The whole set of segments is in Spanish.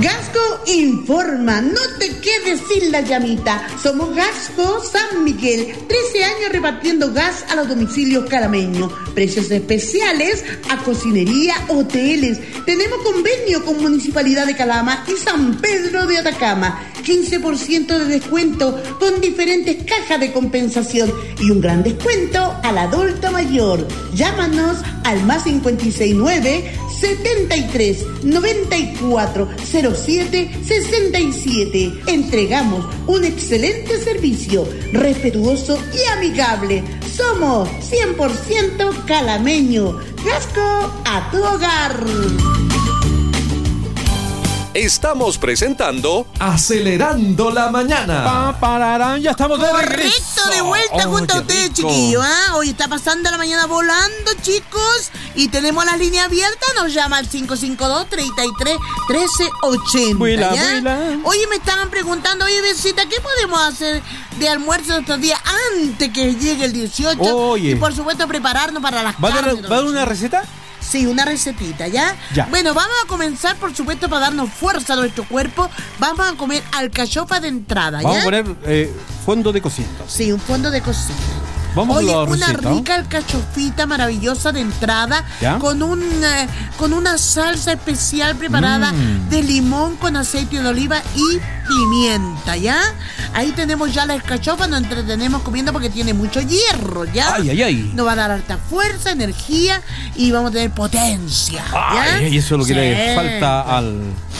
Gasco informa, no te quedes sin la llamita. Somos Gasco San Miguel, 13 años repartiendo gas a los domicilios calameños. Precios especiales a cocinería, hoteles. Tenemos convenio con Municipalidad de Calama y San Pedro de Atacama. 15% de descuento con diferentes cajas de compensación y un gran descuento al adulto mayor. Llámanos al +569 73 94 07 67. Entregamos un excelente servicio, respetuoso y amigable. Somos 100% calameño. Gasco a tu hogar. Estamos presentando Acelerando la Mañana. Ya estamos de regreso. Correcto, de vuelta junto a ustedes, chiquillos. Hoy está pasando la mañana volando, chicos. Y tenemos las líneas abiertas. Nos llama al 552-33-1380. Buena. Oye, me estaban preguntando, oye, Besita, ¿qué podemos hacer de almuerzo estos días antes que llegue el 18? Oye. Y por supuesto prepararnos para las ¿Va a dar una receta? Sí, una recetita, ¿ya? Bueno, vamos a comenzar, por supuesto, para darnos fuerza a nuestro cuerpo. Vamos a comer alcachofa de entrada, ¿ya? Vamos a poner fondo de cocina. Sí, un fondo de cocina. Vamos Oye, a la una receta, rica alcachofita maravillosa de entrada, ¿ya? con una salsa especial preparada de limón con aceite de oliva y pimienta, ¿ya? Ahí tenemos ya la alcachofa, nos entretenemos comiendo porque tiene mucho hierro, ¿ya? Ay. Nos va a dar alta fuerza, energía y vamos a tener potencia, ¿ya? Ay, eso es lo que le falta al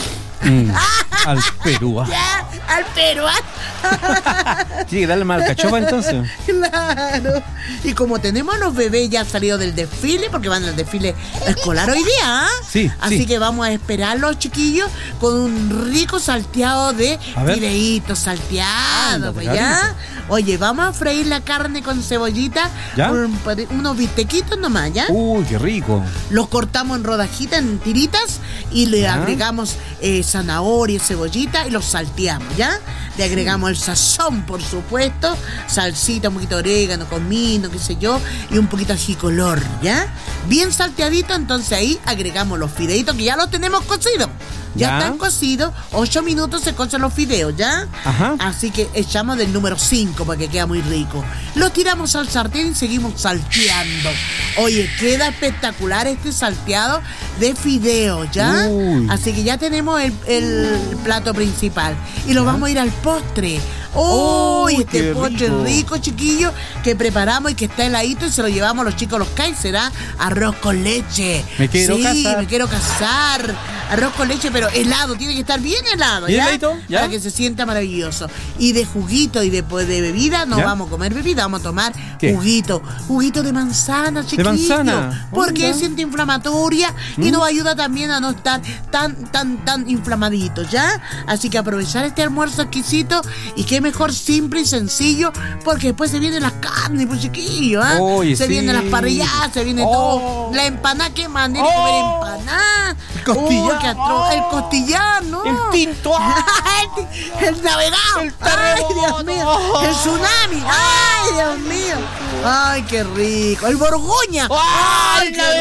peruano. Ya, al peruano. Tiene que darle más alcachofa entonces. Claro. Y como tenemos a los bebés ya salidos del desfile, porque van al desfile escolar hoy día, Sí. Así que vamos a esperar los chiquillos con un rico salteado de fideitos salteados, pues, ¿ya? Oye, vamos a freír la carne con cebollita, ¿ya? Unos bistequitos nomás, ¿ya? Uy, qué rico. Los cortamos en rodajitas, en tiritas, y le agregamos zanahoria, cebollita y los salteamos, ¿ya? Le agregamos el sazón, por supuesto, salsita, un poquito de orégano, comino, qué sé yo, y un poquito de ajicolor, ¿ya? Bien salteadito, entonces ahí agregamos los fideitos que ya los tenemos cocidos. Ya están cocidos, 8 minutos se cocen los fideos, ¿ya? Ajá. Así que echamos del número 5 para que quede muy rico. Lo tiramos al sartén y seguimos salteando. Oye, queda espectacular este salteado de fideos, ¿ya? Uy. Así que ya tenemos el plato principal. Y lo vamos a ir al postre. ¡Oh! Este postre rico, chiquillo, que preparamos y que está heladito y se lo llevamos a los chicos, los Kaiser, ¿ah? Arroz con leche. Me quiero casar. Arroz con leche, pero helado, tiene que estar bien helado, ¿Bien ¿ya? heladito? ¿Ya? Para que se sienta maravilloso. Y de juguito y de bebida, no vamos a comer bebida, vamos a tomar juguito de manzana, chiquillo. ¿De manzana? Porque es antiinflamatoria y nos ayuda también a no estar tan inflamaditos, ¿ya? Así que aprovechar este almuerzo exquisito y qué mejor simple y sencillo, porque después se vienen las carnes, pues, chiquillo, ¿ah? Se vienen las parrilladas, se viene todo. La empanada, qué manera de comer empanada. El costillar. El costillar, ¿no? El tinto. el navegado. El terremoto. Ay, Dios mío. El tsunami. Ay, Dios mío. Ay, qué rico. El Borgoña. Ay, qué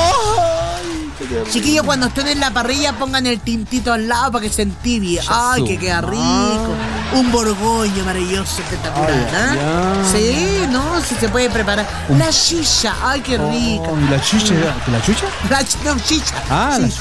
rico. Chiquillos, cuando estén en la parrilla, pongan el tintito al lado para que se entibie. Ay, que queda rico. Un Borgoña maravilloso, espectacular, ¿ah? Sí, no, sí se puede preparar. La chicha, ay, qué rico. ¿La chicha? ¿La chucha? No, chicha. Ah, la chicha.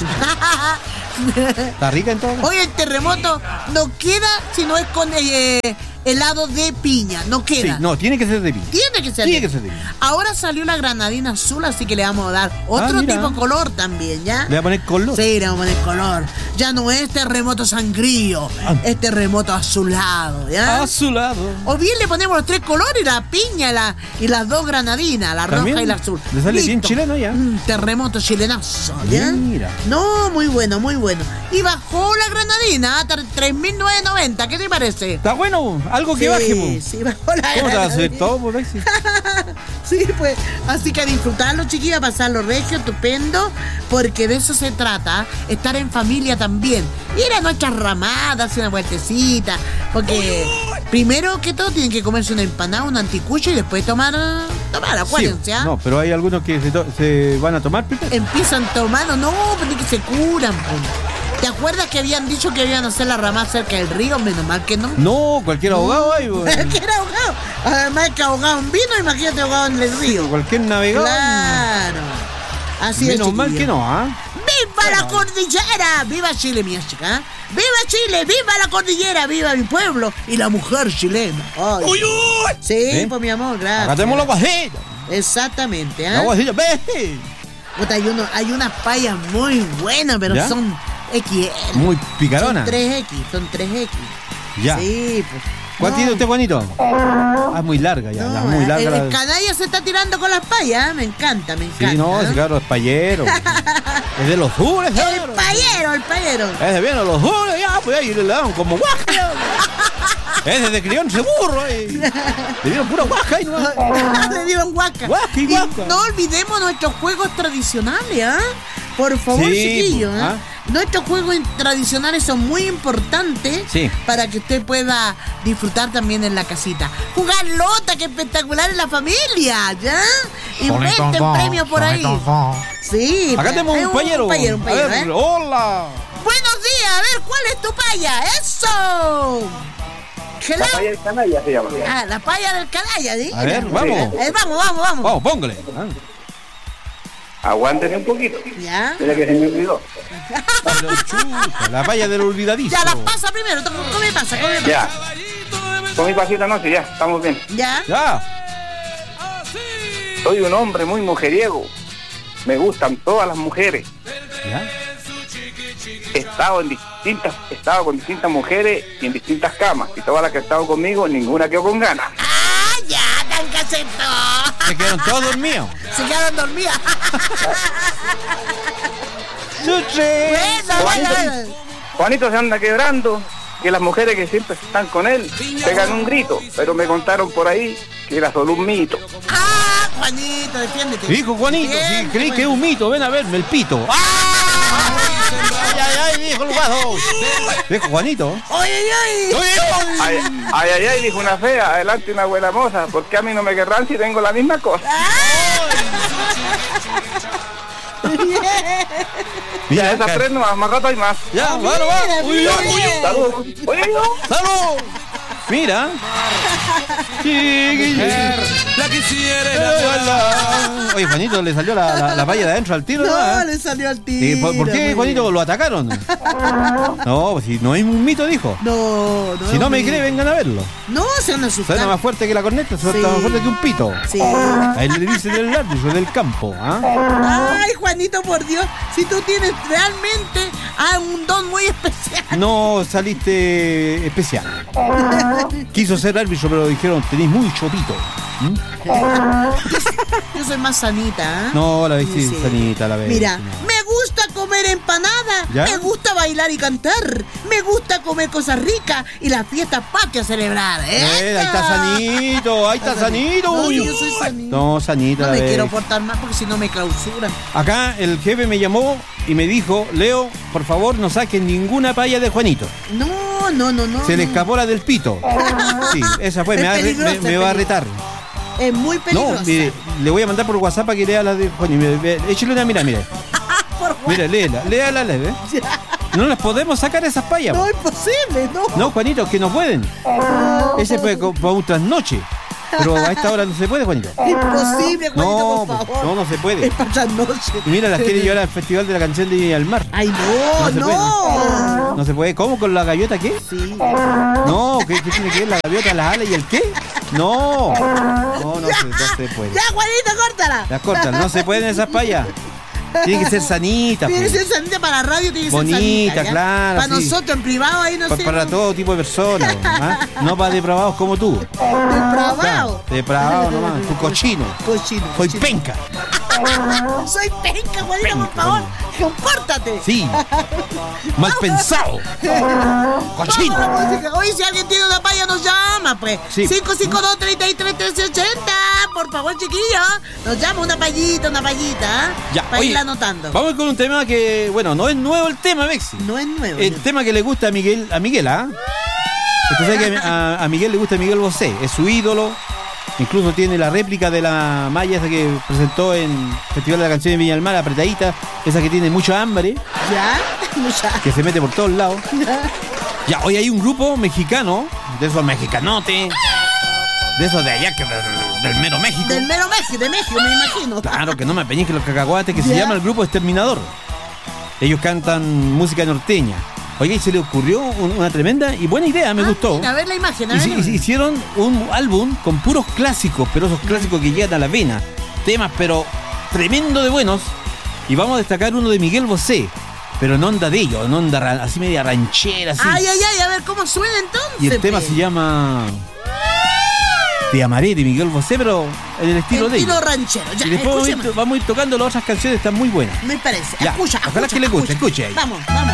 ¿Está rica entonces? Oye, el terremoto no queda si no es con helado de piña, no queda. Sí, no, tiene que ser de piña. Tiene que ser de piña. Ahora salió la granadina azul, así que le vamos a dar otro tipo de color también, ¿ya? ¿Le vamos a poner color? Sí, le vamos a poner color. Ya no es terremoto sangrío, es terremoto azulado, ¿ya? Azulado. O bien le ponemos los 3 colores, la piña y las 2 granadinas, la roja y la azul. Le sale bien chileno ya. Terremoto chilenazo, ¿ya? Mira. No, muy bueno, muy bueno. Y bajó la granadina a 3.990, ¿qué te parece? Está bueno, algo que baje. Sí, bajó la ¿Cómo te vas a hacer granadina? todo, Alexis? Sí, pues, así que a disfrutarlo, chiquillos, a pasarlo regio, estupendo, porque de eso se trata, estar en familia también. Ir a nuestras ramadas, hacer una vueltecita, porque primero que todo tienen que comerse una empanada, un anticucho y después tomar, acuérdense, ¿ah? No, pero hay algunos que se van a tomar, Pipe. Empiezan tomando, no, pero que se curan, pues. Te acuerdas que habían dicho que iban a hacer la rama cerca del río? Menos mal que no. No, cualquier abogado hay, güey. Cualquier ahogado. Además que ahogado en vino, imagínate ahogado en el río. Cualquier navegador. Claro. Así es. Menos mal que no, ¿ah? ¡Viva la cordillera! ¡Viva Chile, mi chica! ¡Viva Chile! ¡Viva la cordillera! ¡Viva mi pueblo! Y la mujer chilena. Ay. ¡Uy, uy! Sí, pues mi amor, gracias. Acá tenemos la guajilla. Exactamente, ¿ah? La guajilla, ve. Puta, hay unas payas muy buenas, pero ¿Ya? son XL. Muy picarona. Son 3X. Ya. Sí, pues. ¿Cuál tiene usted, Juanito? Ah, es muy larga ya, ya es muy larga. El canalla se está tirando con las payas, me encanta. Sí, no, ese claro, es payero. Es de los jures, El payero. Es de bien los jures, ya, pues ahí le dan como guaja. Es de crianza burro, Le dieron pura guaja y no. Le dieron guaca. Guaca y guaca. No olvidemos nuestros juegos tradicionales, ¿ah? Por favor, Sí, chiquillos, pues, ¿ah? Nuestros juegos tradicionales son muy importantes Sí. para que usted pueda disfrutar también en la casita. Jugar lota, que espectacular en la familia, ¿ya? Inventen premios por ahí. Sí. Acá tenemos un payero. Un payero, A ver, hola. Buenos días, a ver, ¿cuál es tu paya? ¡Eso! La paya del canalla se llama. Ah, la paya del canalla, ¿sí? A ver, vamos. Vamos. Vamos, póngale. Aguántense un poquito. ¿Ya? Mira que se me olvidó. Pero chuta, la palla del olvidadizo. Ya, la pasa primero. Come pasa. Ya. Con mi pasita noche, ya, estamos bien. ¿Ya? Ya. Soy un hombre muy mujeriego. Me gustan todas las mujeres. Ya. He estado con distintas mujeres y en distintas camas. Y todas las que han estado conmigo, ninguna quedó con ganas. ¡Ah, ya! ¡Tan casento! Se quedaron todos dormidos. Se quedaron dormidas. Juanito se anda quebrando, que las mujeres que siempre están con él pegan un grito, pero me contaron por ahí que era solo un mito. ¡Ah, Juanito, defiéndete! Dijo Juanito, si creí que es un mito, ven a verme el pito. ¡Ay, dijo el guajo! Dijo Juanito. Ay, dijo una fea, adelante una buena moza, porque a mí no me querrán si tengo la misma cosa. Mira, Esas tres nomás, más rato hay más. Ya, bueno, va. Saludos. ¡Salud! Mira. La quisiera. Oye, Juanito, le salió la palla de adentro al tiro. No, le salió al tiro. ¿Por qué, Juanito, lo atacaron? No, pues si no hay un mito, dijo. No. Si no me cree, vengan a verlo. No, se van a asustar. Suena más fuerte que la corneta, suena más fuerte que un pito. Sí. Ahí le dicen el árbitro del campo. Ay, Juanito, por Dios, si tú tienes realmente un don muy especial. No saliste especial. Quiso ser árbitro, pero dijeron, tenéis mucho pito. Yo soy más sanita, ¿eh? No, la ves sanita, la ves. Mira, me gusta comer empanada, ¿Ya? me gusta bailar y cantar, me gusta comer cosas ricas y las fiestas patrias celebrar, Ahí está sanito, ahí está sanito. No, yo soy sanita. No, sanita. No la me ves. quiero portar más porque si no me clausuran. Acá el jefe me llamó y me dijo, Leo, por favor no saquen ninguna palla de Juanito. No. Se le escapó la del pito. Sí, esa fue, me va a retar. Es muy peligrosa. No, mire, le voy a mandar por WhatsApp para que lea la de Juanito. Échale una mira, mire. Mire, léala, ¿eh? No las podemos sacar esas payas. No, es posible, no. No, Juanito, que no pueden. Ese fue para un trasnoche. Pero a esta hora no se puede, Juanito. Imposible, Juanito, No, por favor. no se puede. Es para trasnoche. Y mira, las quiere llevar al Festival de la Canción de Viña del Mar. Ay, se puede. No se puede. ¿Cómo? ¿Con la gaviota qué? Sí. No, ¿qué tiene que ver la gaviota, las alas y el qué? No se puede. Ya, Juanito, córtala. Las cortan, no se pueden esas payas. Tiene que ser sanita. Tiene que pues. ser sanita para la radio, tiene que Bonita, ser sanita. ¿ya? claro, Para sí. nosotros en privado ahí no sé. Para todo tipo de personas. ¿Ah? No para depravados como tú. Depravado. Depravado nomás, tu cochino. Cochino. Soy penca. Soy penca, Juanito, por favor. Compórtate. Sí. Mal pensado. Cochino. Vamos a la música. Oye, si alguien tiene una paya, nos llama, pues. Sí. 552-33-1380. Por favor, chiquillos. Nos llama una payita. Ya, para oye, irla anotando. Vamos con un tema que, bueno, no es nuevo el tema, Bexi. No es nuevo. El tema que le gusta a Miguel, ¿ah? Usted sabe que a Miguel le gusta Miguel Bosé, es su ídolo. Incluso tiene la réplica de la malla esa que presentó en Festival de la Canción de Viña del Mar, apretadita, esa que tiene mucho hambre, ¿Ya? que se mete por todos lados. Ya, hoy hay un grupo mexicano, de esos mexicanotes, de esos de allá, del mero México. Del mero México, de México, me imagino. Claro, que no me peñique los cacahuates, que se llama el grupo Exterminador. Ellos cantan música norteña. Oye, y se le ocurrió una tremenda y buena idea, me gustó. Mira, a ver la imagen, a ver. Hicieron un álbum con puros clásicos, pero esos clásicos que llegan a la vena. Temas, pero tremendo de buenos. Y vamos a destacar uno de Miguel Bosé, pero en onda de ellos, en onda así media ranchera. Así. Ay, a ver cómo suena entonces. Y el tema se llama Te amaré, de Miguel Bosé, pero en el estilo de ellos. Estilo ranchero, ya. Y después vamos a ir tocando las otras canciones, están muy buenas. Me parece. Ya, Escucha. ojalá que le guste, escuche ahí. Vamos.